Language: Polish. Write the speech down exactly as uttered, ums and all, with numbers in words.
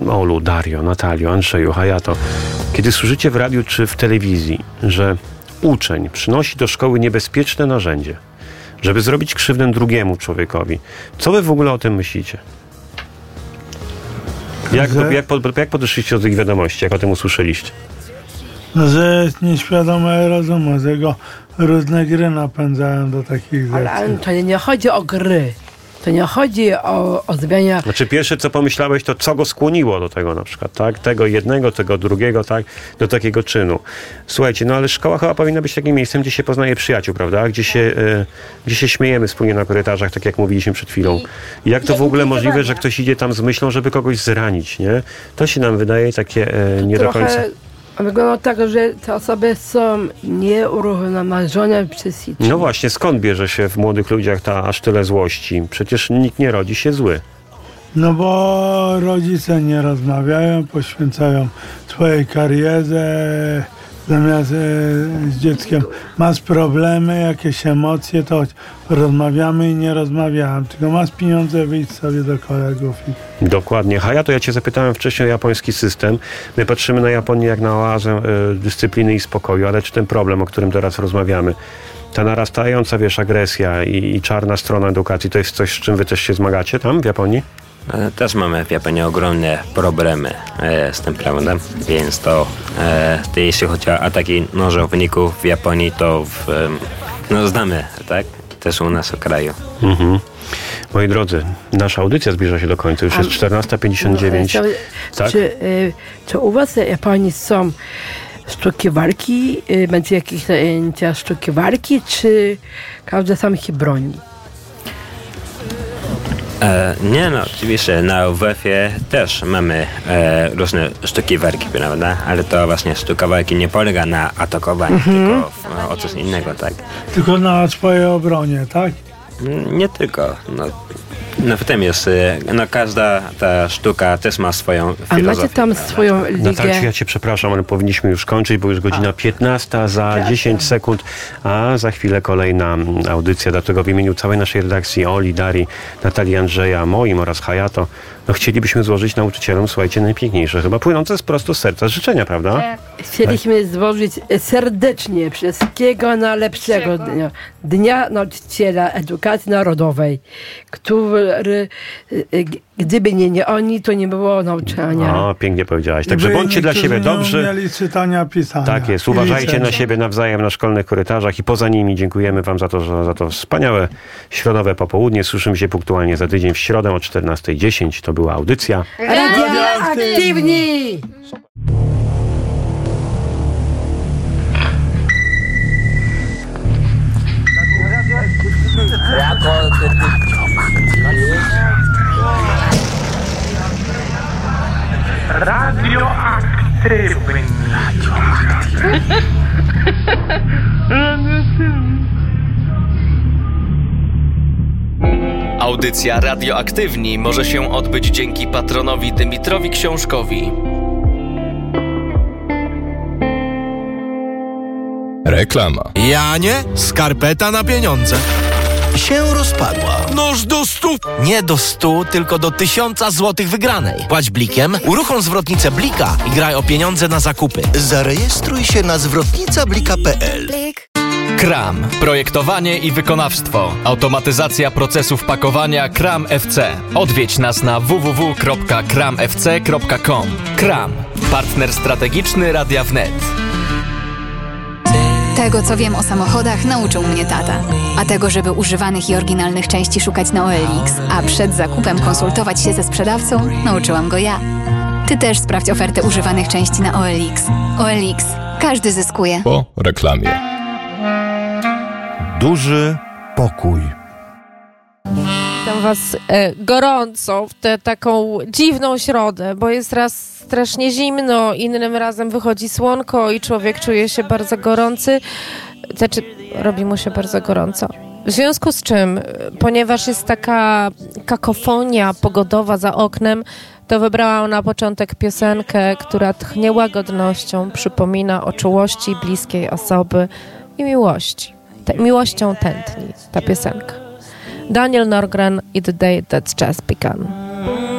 Olu, Dario, Natalio, Andrzeju, Hayato, kiedy słyszycie w radiu czy w telewizji, że uczeń przynosi do szkoły niebezpieczne narzędzie, żeby zrobić krzywdę drugiemu człowiekowi, co wy w ogóle o tym myślicie? Jak, że, jak, pod, jak podeszliście do tych wiadomości, jak o tym usłyszeliście? No, że jest nieświadome rozumu, że go różne gry napędzają do takich rzeczy. Ale, ale to nie chodzi o gry. To nie chodzi o, o zmianie. Znaczy pierwsze, co pomyślałeś, to co go skłoniło do tego na przykład, tak? Tego jednego, tego drugiego, tak? Do takiego czynu. Słuchajcie, no ale szkoła chyba powinna być takim miejscem, gdzie się poznaje przyjaciół, prawda? Gdzie się, e, gdzie się śmiejemy wspólnie na korytarzach, tak jak mówiliśmy przed chwilą. I jak to w ogóle możliwe, że ktoś idzie tam z myślą, żeby kogoś zranić, nie? To się nam wydaje takie e, nie do końca... Wygląda tak, że te osoby są nieurozmarzone przez ich. No właśnie, skąd bierze się w młodych ludziach ta aż tyle złości? Przecież nikt nie rodzi się zły. No bo rodzice nie rozmawiają, poświęcają swojej karierze, zamiast e, z dzieckiem masz problemy, jakieś emocje, to rozmawiamy i nie rozmawiałem, tylko masz pieniądze, wyjść sobie do kolegów. I... Dokładnie. Hayato, ja cię zapytałem wcześniej o japoński system. My patrzymy na Japonię jak na oazę y, dyscypliny i spokoju, ale czy ten problem, o którym teraz rozmawiamy, ta narastająca, wiesz, agresja i, i czarna strona edukacji, to jest coś, z czym wy też się zmagacie tam w Japonii? Też mamy w Japonii ogromne problemy e, z tym, prawda? Więc to, e, to jeśli chodzi o ataki nożowników w Japonii, to w, e, no znamy, tak? Też u nas w kraju. Mhm. Moi drodzy, nasza audycja zbliża się do końca. Już jest czternasta pięćdziesiąt dziewięć. No, tak? czy, y, czy u was w Japonii są sztuki walki, y, będzie jakieś zajęcia sztuki walki, czy każdy sam się broni? E, nie no, oczywiście na U W F-ie też mamy e, różne sztuki walki, prawda? Ale to właśnie sztuka walki nie polega na atakowaniu, mm-hmm. tylko w, o coś innego, tak? Tylko na swojej obronie, tak? Nie tylko. No, no w tym jest, no każda ta sztuka też ma swoją A filozofię. macie tam swoją ligę? Natalciu, ja cię przepraszam, ale powinniśmy już kończyć, bo już godzina piętnasta za dziesięć sekund, a za chwilę kolejna audycja. Dlatego w imieniu całej naszej redakcji, Oli, Darii, Natalii, Andrzeja, moim oraz Hayato, no chcielibyśmy złożyć nauczycielom, słuchajcie, najpiękniejsze, chyba płynące z prosto z serca życzenia, prawda? Chcieliśmy tak. złożyć serdecznie wszystkiego najlepszego dnia, dnia Nauczyciela Edukacji Narodowej, który gdyby nie, nie oni, to nie było nauczania. O, pięknie powiedziałaś. Także Gdyby bądźcie dla siebie dobrzy. Mieli czytania, pisania. Tak jest. Uważajcie na siebie nawzajem na szkolnych korytarzach i poza nimi. Dziękujemy wam za to, że, za to wspaniałe środowe popołudnie. Słyszymy się punktualnie za tydzień w środę o czternasta dziesięć. To była audycja Radioaktywni! Radioaktywni. Audycja Radioaktywni może się odbyć dzięki patronowi Dymitrowi Książkowi. Reklama. Janie, skarpeta na pieniądze. Się rozpadła. Noż do stu. Nie do stu, tylko do tysiąca złotych wygranej. Płać blikiem, uruchom zwrotnicę Blika i graj o pieniądze na zakupy. Zarejestruj się na zwrotnica blika kropka pe el. Kram. Projektowanie i wykonawstwo. Automatyzacja procesów pakowania Kram F C. Odwiedź nas na w w w kropka kram f c kropka com. Kram. Partner strategiczny Radia Wnet. Tego, co wiem o samochodach, nauczył mnie tata. A tego, żeby używanych i oryginalnych części szukać na O L X, a przed zakupem konsultować się ze sprzedawcą, nauczyłam go ja. Ty też sprawdź ofertę używanych części na O L X. O L X. Każdy zyskuje. Po reklamie. Duży pokój. Witam was e, gorąco w tę taką dziwną środę, bo jest raz strasznie zimno, innym razem wychodzi słonko i człowiek czuje się bardzo gorący. Znaczy, robi mu się bardzo gorąco. W związku z czym, ponieważ jest taka kakofonia pogodowa za oknem, to wybrałam na początek piosenkę, która tchnie łagodnością, przypomina o czułości bliskiej osoby i miłości. Te, miłością tętni ta piosenka. Daniel Norgren i The Day That's Just Begun.